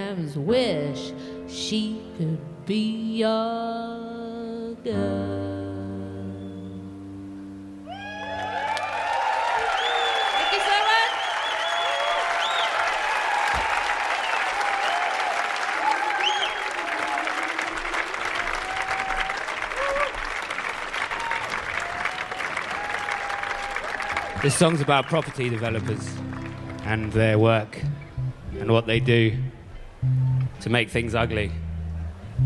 sometimes wish she could be your girl. Thank you so much. This song's about property developers and their work and what they do to make things ugly.